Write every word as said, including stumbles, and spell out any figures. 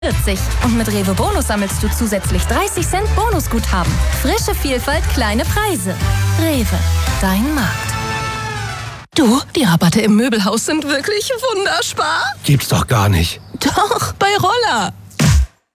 vierzig. Und mit Rewe Bonus sammelst du zusätzlich dreißig Cent Bonusguthaben. Frische Vielfalt, kleine Preise. Rewe, dein Markt. Du, die Rabatte im Möbelhaus sind wirklich wunderbar. Gibt's doch gar nicht. Doch, bei Roller.